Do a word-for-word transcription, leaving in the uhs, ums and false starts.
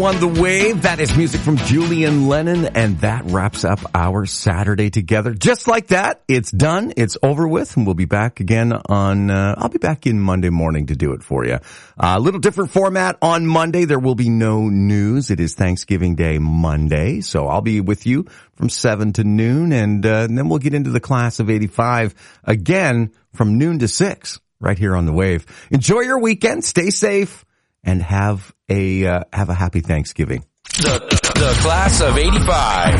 On the Wave, that is music from Julian Lennon, and that wraps up our Saturday together. Just like that, it's done, it's over with, and we'll be back again on, uh, I'll be back in Monday morning to do it for you. A uh, little different format on Monday. There will be no news. It is Thanksgiving Day Monday, so I'll be with you from seven to noon, and, uh, and then we'll get into the class of eighty-five again from noon to six right here on the Wave. Enjoy your weekend, stay safe, and have a uh, have a happy Thanksgiving. The, the class of eighty-five.